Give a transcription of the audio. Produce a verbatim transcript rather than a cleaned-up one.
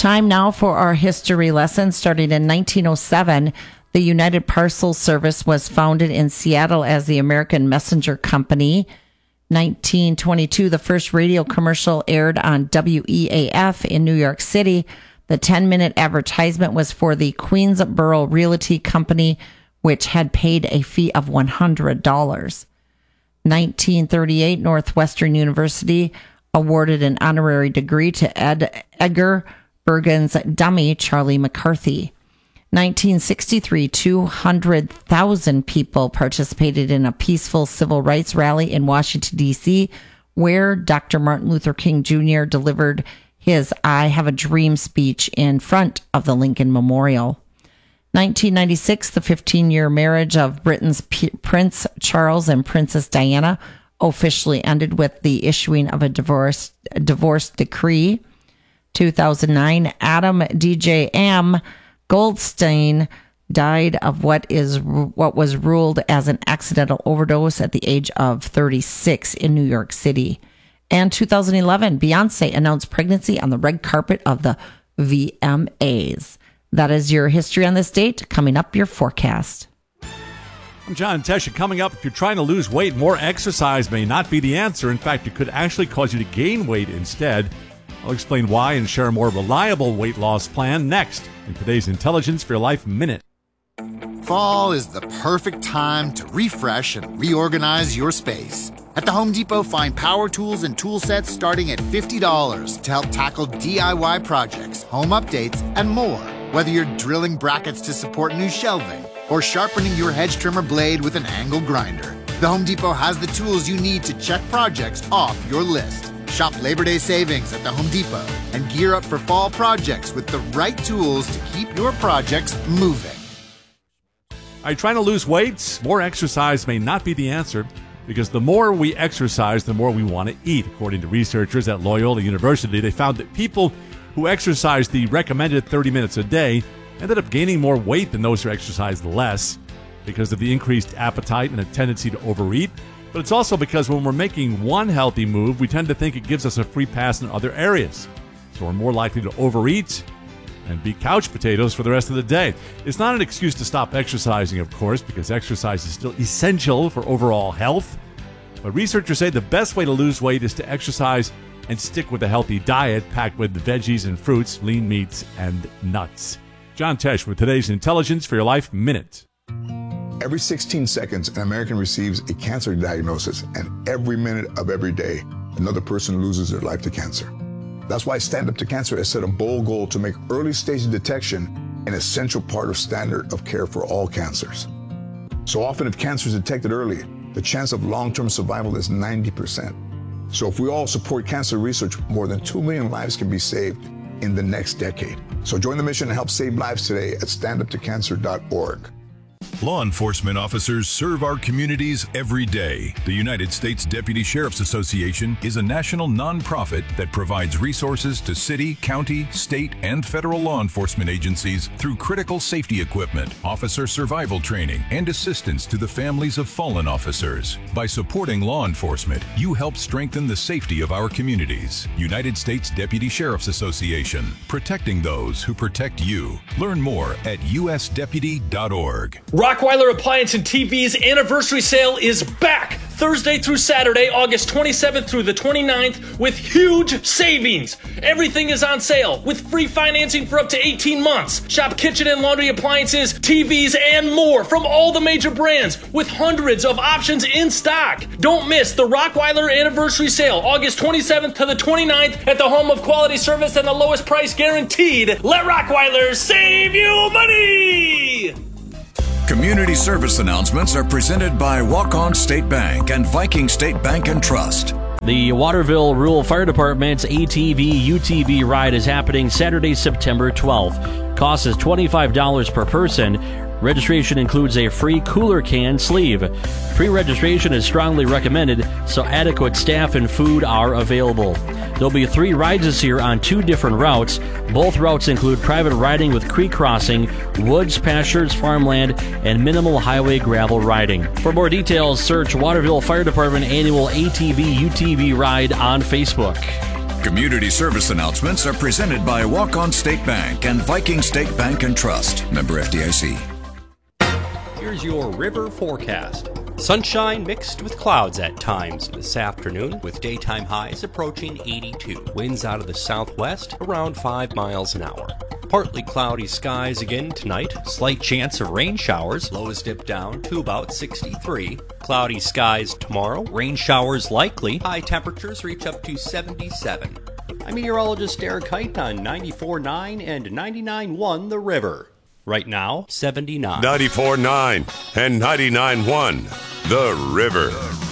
Time now for our history lesson. Starting in nineteen oh seven, the United Parcel Service was founded in Seattle as the American Messenger Company. nineteen twenty-two, the first radio commercial aired on W E A F in New York City. The ten-minute advertisement was for the Queensboro Realty Company, which had paid a fee of one hundred dollars. nineteen thirty-eight, Northwestern University awarded an honorary degree to Ed Edgar Bergen's dummy, Charlie McCarthy. nineteen sixty-three, two hundred thousand people participated in a peaceful civil rights rally in Washington, D C, where Doctor Martin Luther King Junior delivered his I Have a Dream speech in front of the Lincoln Memorial. nineteen ninety-six, the fifteen-year marriage of Britain's P- Prince Charles and Princess Diana officially ended with the issuing of a divorce, a divorce decree. two thousand nine, Adam D J M. Goldstein died of what is what was ruled as an accidental overdose at the age of thirty-six in New York City. And two thousand eleven, Beyonce announced pregnancy on the red carpet of the V M As. That is your history on this date. Coming up, your forecast. I'm John Tesh. Coming up, if you're trying to lose weight, more exercise may not be the answer. In fact, it could actually cause you to gain weight instead. I'll explain why and share a more reliable weight loss plan next in today's Intelligence for Your Life Minute. Fall is the perfect time to refresh and reorganize your space. At the Home Depot, find power tools and tool sets starting at fifty dollars to help tackle D I Y projects, home updates, and more. Whether you're drilling brackets to support new shelving or sharpening your hedge trimmer blade with an angle grinder, the Home Depot has the tools you need to check projects off your list. Shop Labor Day savings at the Home Depot and gear up for fall projects with the right tools to keep your projects moving. Are you trying to lose weight? More exercise may not be the answer, because the more we exercise, the more we want to eat. According to researchers at Loyola University, they found that people who exercise the recommended thirty minutes a day ended up gaining more weight than those who exercised less because of the increased appetite and a tendency to overeat. But it's also because when we're making one healthy move, we tend to think it gives us a free pass in other areas. So we're more likely to overeat and be couch potatoes for the rest of the day. It's not an excuse to stop exercising, of course, because exercise is still essential for overall health. But researchers say the best way to lose weight is to exercise and stick with a healthy diet packed with veggies and fruits, lean meats, and nuts. John Tesh with today's Intelligence for Your Life Minute. Every sixteen seconds, an American receives a cancer diagnosis, and every minute of every day, another person loses their life to cancer. That's why Stand Up to Cancer has set a bold goal to make early stage detection an essential part of standard of care for all cancers. So often, if cancer is detected early, the chance of long-term survival is ninety percent. So if we all support cancer research, more than two million lives can be saved in the next decade. So join the mission and help save lives today at stand up to cancer dot org. Law enforcement officers serve our communities every day. The United States Deputy Sheriff's Association is a national nonprofit that provides resources to city, county, state, and federal law enforcement agencies through critical safety equipment, officer survival training, and assistance to the families of fallen officers. By supporting law enforcement, you help strengthen the safety of our communities. United States Deputy Sheriff's Association, protecting those who protect you. Learn more at u s deputy dot org. Rockweiler Appliance and T V's anniversary sale is back Thursday through Saturday, August twenty-seventh through the twenty-ninth, with huge savings. Everything is on sale with free financing for up to eighteen months. Shop kitchen and laundry appliances, T Vs, and more from all the major brands with hundreds of options in stock. Don't miss the Rockweiler anniversary sale, August twenty-seventh to the twenty-ninth, at the home of quality service and the lowest price guaranteed. Let Rockweiler save you money! Community service announcements are presented by Walk-On State Bank and Viking State Bank and Trust. The Waterville Rural Fire Department's A T V U T V ride is happening Saturday, September twelfth. Cost is twenty-five dollars per person. Registration includes a free cooler can sleeve. Pre-registration is strongly recommended, so adequate staff and food are available. There'll be three rides this year on two different routes. Both routes include private riding with creek crossing, woods, pastures, farmland, and minimal highway gravel riding. For more details, search Waterville Fire Department Annual A T V U T V Ride on Facebook. Community service announcements are presented by Walk-On State Bank and Viking State Bank and Trust. Member F D I C. Here's your river forecast. Sunshine mixed with clouds at times this afternoon, with daytime highs approaching eighty-two. Winds out of the southwest around five miles an hour. Partly cloudy skies again tonight. Slight chance of rain showers. Lows dip down to about sixty-three. Cloudy skies tomorrow. Rain showers likely. High temperatures reach up to seventy-seven. I'm meteorologist Eric Height on ninety-four point nine and ninety-nine point one The River. Right now, seventy-nine. ninety-four point nine and ninety-nine point one The River.